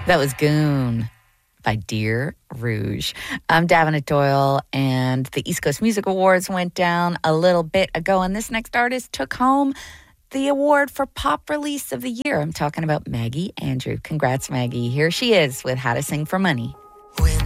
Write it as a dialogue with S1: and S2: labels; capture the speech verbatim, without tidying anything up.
S1: That was Goon by Dear Rouge. I'm Davenant Doyle, and the East Coast Music Awards went down a little bit ago, and this next artist took home the award for Pop Release of the Year. I'm talking about Maggie Andrew. Congrats, Maggie. Here she is with How to Sing for Money. When